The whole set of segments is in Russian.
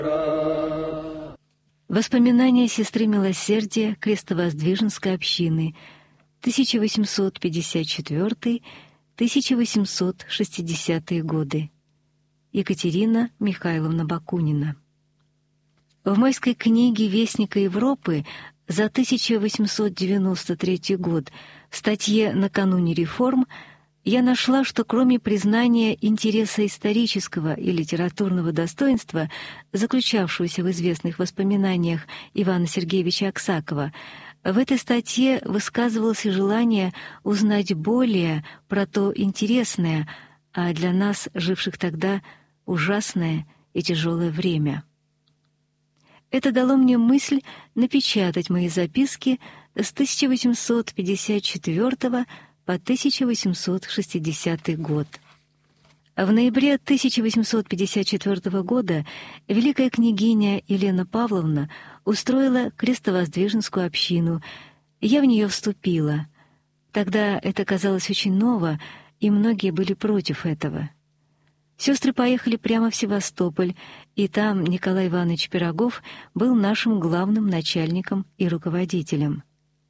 Воспоминания сестры Милосердия Крестовоздвиженской общины, 1854-1860 годы. Екатерина Михайловна Бакунина. В Майской книге Вестника Европы за 1893 год в статье «Накануне реформ» я нашла, что кроме признания интереса исторического и литературного достоинства, заключавшегося в известных воспоминаниях Ивана Сергеевича Аксакова, в этой статье высказывалось и желание узнать более про то интересное, а для нас, живших тогда, ужасное и тяжелое время. Это дало мне мысль напечатать мои записки с 1854 по 1860 год. В ноябре 1854 года великая княгиня Елена Павловна устроила Крестовоздвиженскую общину, и я в нее вступила. Тогда это казалось очень ново, и многие были против этого. Сестры поехали прямо в Севастополь, и там Николай Иванович Пирогов был нашим главным начальником и руководителем.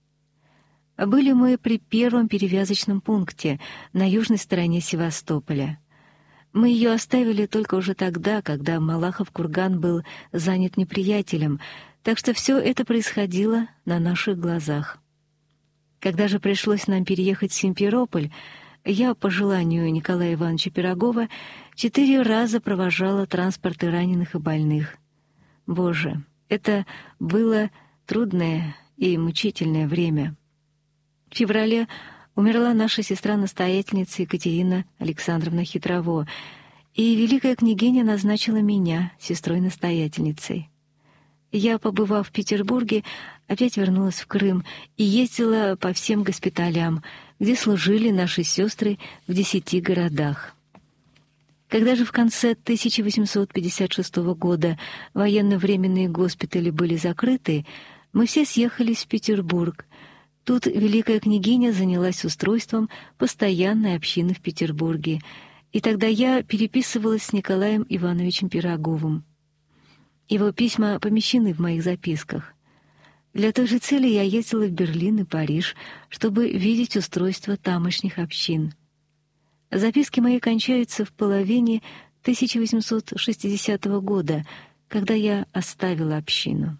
Были мы при первом перевязочном пункте на южной стороне Севастополя. Мы ее оставили только уже тогда, когда Малахов-Курган был занят неприятелем, так что все это происходило на наших глазах. Когда же пришлось нам переехать в Симферополь, я, по желанию Николая Ивановича Пирогова, 4 раза провожала транспорты раненых и больных. Боже, это было трудное и мучительное время. В феврале умерла наша сестра-настоятельница Екатерина Александровна Хитрово, и великая княгиня назначила меня сестрой-настоятельницей. Я, побывав в Петербурге, опять вернулась в Крым и ездила по всем госпиталям, где служили наши сестры в 10 городах. Когда же в конце 1856 года военно-временные госпитали были закрыты, мы все съехались в Петербург. Тут великая княгиня занялась устройством постоянной общины в Петербурге, и тогда я переписывалась с Николаем Ивановичем Пироговым. Его письма помещены в моих записках. Для той же цели я ездила в Берлин и Париж, чтобы видеть устройство тамошних общин. Записки мои кончаются в половине 1860 года, когда я оставила общину.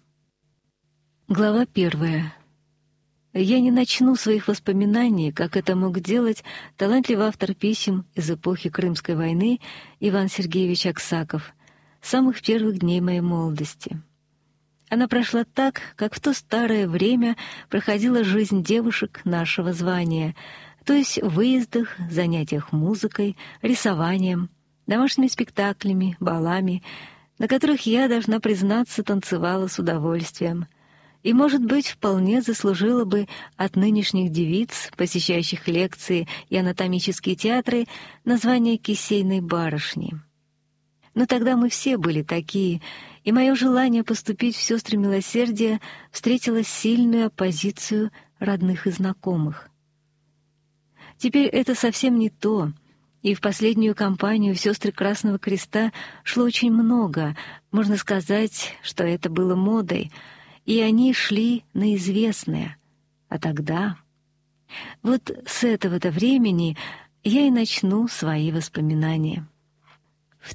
Глава 1. Я не начну своих воспоминаний, как это мог делать талантливый автор писем из эпохи Крымской войны Иван Сергеевич Аксаков, с самых первых дней моей молодости. Она прошла так, как в то старое время проходила жизнь девушек нашего звания, то есть в выездах, занятиях музыкой, рисованием, домашними спектаклями, балами, на которых я, должна признаться, танцевала с удовольствием. И, может быть, вполне заслужила бы от нынешних девиц, посещающих лекции и анатомические театры, название кисейной барышни. Но тогда мы все были такие, и мое желание поступить в сестры Милосердия встретило сильную оппозицию родных и знакомых. Теперь это совсем не то, и в последнюю кампанию в сестры Красного Креста шло очень много, можно сказать, что это было модой, и они шли на известное. А тогда... Вот с этого-то времени я и начну свои воспоминания. В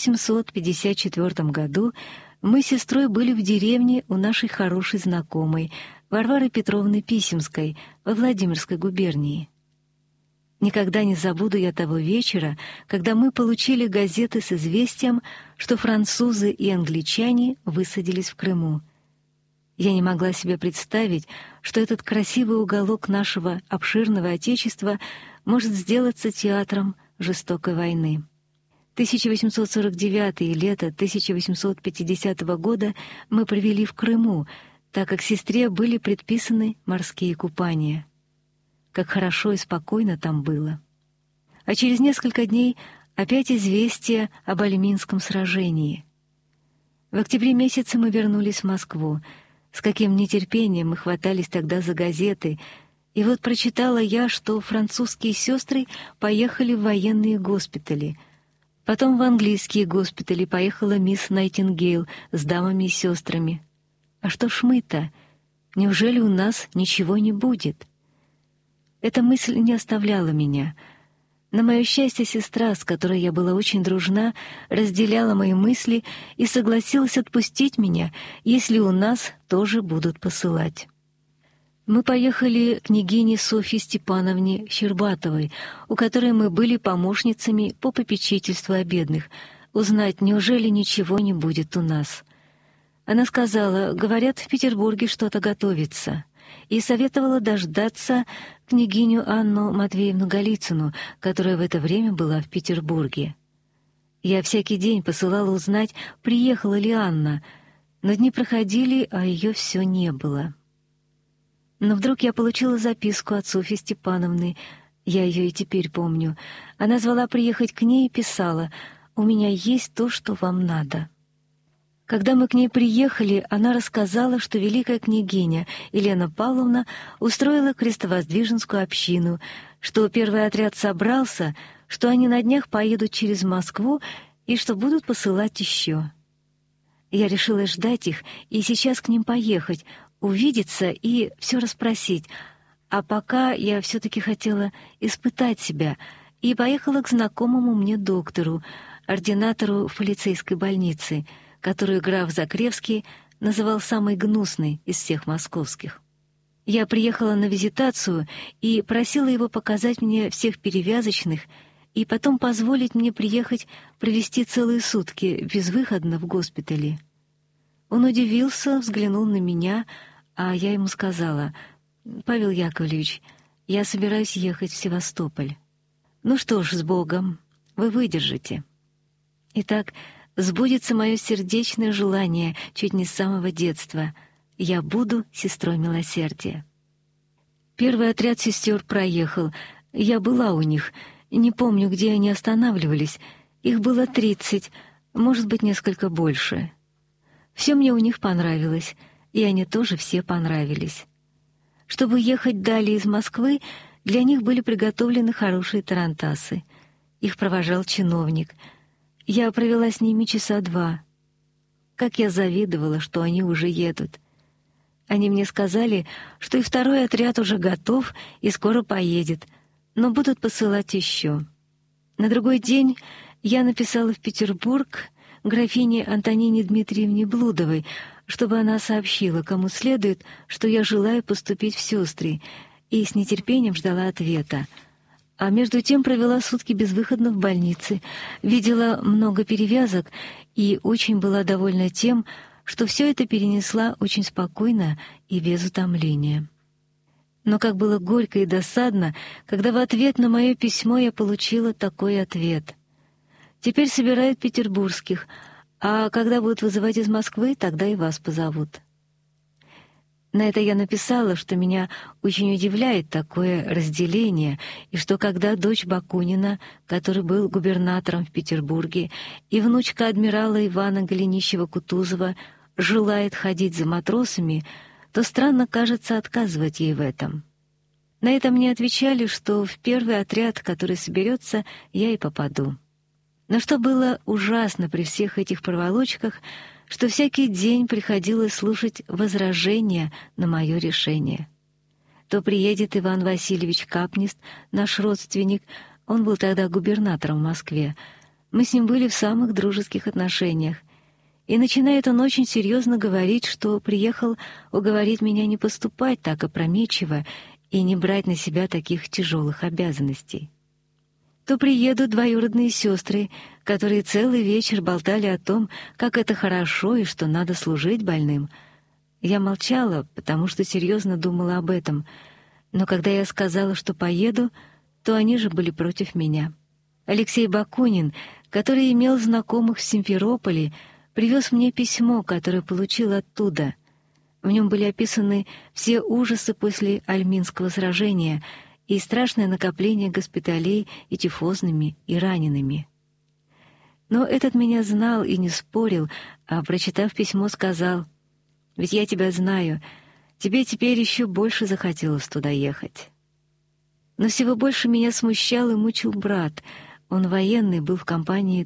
1854 году мы с сестрой были в деревне у нашей хорошей знакомой Варвары Петровны Писемской во Владимирской губернии. Никогда не забуду я того вечера, когда мы получили газеты с известием, что французы и англичане высадились в Крыму. Я не могла себе представить, что этот красивый уголок нашего обширного Отечества может сделаться театром жестокой войны. 1849 и лето 1850 года мы провели в Крыму, так как сестре были предписаны морские купания. Как хорошо и спокойно там было. А через несколько дней опять известие об Альминском сражении. В октябре месяце мы вернулись в Москву. С каким нетерпением мы хватались тогда за газеты. И вот прочитала я, что французские сестры поехали в военные госпитали. Потом в английские госпитали поехала мисс Найтингейл с дамами и сестрами. А что ж мы-то? Неужели у нас ничего не будет? Эта мысль не оставляла меня. На мое счастье, сестра, с которой я была очень дружна, разделяла мои мысли и согласилась отпустить меня, если у нас тоже будут посылать. Мы поехали к княгине Софье Степановне Щербатовой, у которой мы были помощницами по попечительству о бедных, узнать, неужели ничего не будет у нас. Она сказала, говорят, в Петербурге что-то готовится, и советовала дождаться княгиню Анну Матвеевну Голицыну, которая в это время была в Петербурге. Я всякий день посылала узнать, приехала ли Анна, но дни проходили, а ее все не было. Но вдруг я получила записку от Софьи Степановны, я ее и теперь помню. Она звала приехать к ней и писала: «У меня есть то, что вам надо». Когда мы к ней приехали, она рассказала, что великая княгиня Елена Павловна устроила крестовоздвиженскую общину, что первый отряд собрался, что они на днях поедут через Москву и что будут посылать еще. Я решила ждать их и сейчас к ним поехать, увидеться и все расспросить, а пока я все-таки хотела испытать себя и поехала к знакомому мне доктору, ординатору в полицейской больнице, которую граф Закревский называл самой гнусной из всех московских. Я приехала на визитацию и просила его показать мне всех перевязочных и потом позволить мне приехать провести целые сутки безвыходно в госпитале. Он удивился, взглянул на меня, а я ему сказала: «Павел Яковлевич, я собираюсь ехать в Севастополь». «Ну что ж, с Богом, вы выдержите». Итак, сбудется мое сердечное желание чуть не с самого детства. Я буду сестрой милосердия. Первый отряд сестер проехал. Я была у них. Не помню, где они останавливались. Их было 30, может быть, несколько больше. Все мне у них понравилось, и они тоже все понравились. Чтобы ехать далее из Москвы, для них были приготовлены хорошие тарантасы. Их провожал чиновник. Я провела с ними часа 2. Как я завидовала, что они уже едут. Они мне сказали, что и второй отряд уже готов и скоро поедет, но будут посылать еще. На другой день я написала в Петербург графине Антонине Дмитриевне Блудовой, чтобы она сообщила, кому следует, что я желаю поступить в сестры, и с нетерпением ждала ответа. А между тем провела сутки безвыходно в больнице, видела много перевязок и очень была довольна тем, что все это перенесла очень спокойно и без утомления. Но как было горько и досадно, когда в ответ на мое письмо я получила такой ответ: «Теперь собирают петербургских, а когда будут вызывать из Москвы, тогда и вас позовут». На это я написала, что меня очень удивляет такое разделение, и что когда дочь Бакунина, который был губернатором в Петербурге, и внучка адмирала Ивана Голенищева-Кутузова желает ходить за матросами, то странно кажется отказывать ей в этом. На это мне отвечали, что в первый отряд, который соберется, я и попаду. Но что было ужасно при всех этих проволочках, что всякий день приходилось слушать возражения на мое решение. То приедет Иван Васильевич Капнист, наш родственник, он был тогда губернатором в Москве. Мы с ним были в самых дружеских отношениях. И начинает он очень серьезно говорить, что приехал уговорить меня не поступать так опрометчиво и не брать на себя таких тяжелых обязанностей. То приедут двоюродные сестры, которые целый вечер болтали о том, как это хорошо и что надо служить больным. Я молчала, потому что серьезно думала об этом, но когда я сказала, что поеду, то они же были против меня. Алексей Бакунин, который имел знакомых в Симферополе, привез мне письмо, которое получил оттуда. В нем были описаны все ужасы после Альминского сражения и страшное накопление госпиталей и тифозными, и ранеными. Но этот меня знал и не спорил, а, прочитав письмо, сказал: «Ведь я тебя знаю, тебе теперь еще больше захотелось туда ехать». Но всего больше меня смущал и мучил брат. Он военный, был в кампании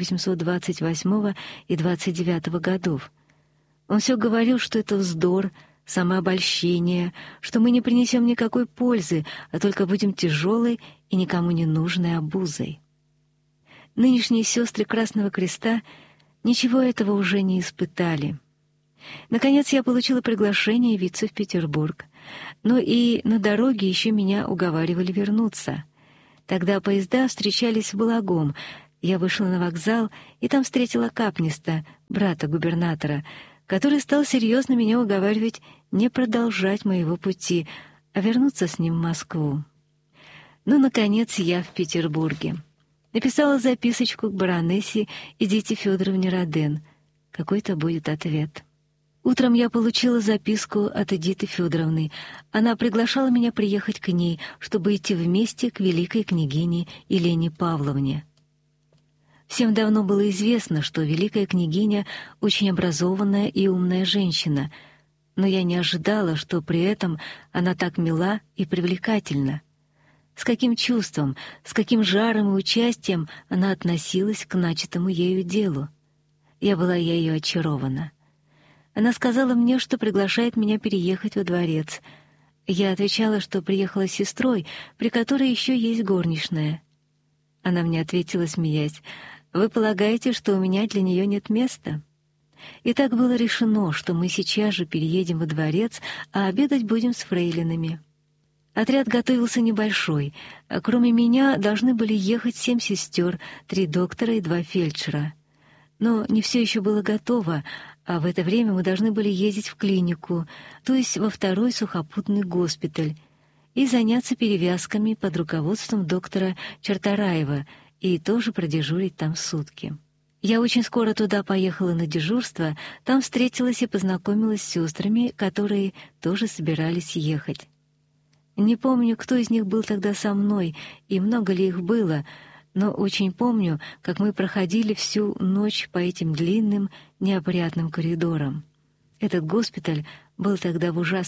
1828 и 29 годов. Он все говорил, что это вздор, самообольщение, что мы не принесем никакой пользы, а только будем тяжелой и никому не нужной обузой. Нынешние сестры Красного Креста ничего этого уже не испытали. Наконец я получила приглашение явиться в Петербург, но и на дороге еще меня уговаривали вернуться. Тогда поезда встречались в Балагом. Я вышла на вокзал, и там встретила Капниста, брата губернатора, который стал серьезно меня уговаривать не продолжать моего пути, а вернуться с ним в Москву. Ну, наконец, я в Петербурге. Написала записочку к баронессе Эдите Федоровне Роден. Какой-то будет ответ. Утром я получила записку от Эдиты Федоровны. Она приглашала меня приехать к ней, чтобы идти вместе к великой княгине Елене Павловне. Всем давно было известно, что великая княгиня очень образованная и умная женщина, но я не ожидала, что при этом она так мила и привлекательна. С каким чувством, с каким жаром и участием она относилась к начатому ею делу. Я была ею очарована. Она сказала мне, что приглашает меня переехать во дворец. Я отвечала, что приехала с сестрой, при которой еще есть горничная. Она мне ответила, смеясь: «Вы полагаете, что у меня для нее нет места?» И так было решено, что мы сейчас же переедем во дворец, а обедать будем с фрейлинами. Отряд готовился небольшой. Кроме меня должны были ехать 7 сестер, 3 доктора и 2 фельдшера. Но не все еще было готово, а в это время мы должны были ездить в клинику, то есть во 2-й сухопутный госпиталь, и заняться перевязками под руководством доктора Чартараева и тоже продежурить там сутки. Я очень скоро туда поехала на дежурство, там встретилась и познакомилась с сестрами, которые тоже собирались ехать. Не помню, кто из них был тогда со мной и много ли их было, но очень помню, как мы проходили всю ночь по этим длинным, неопрятным коридорам. Этот госпиталь был тогда в ужасном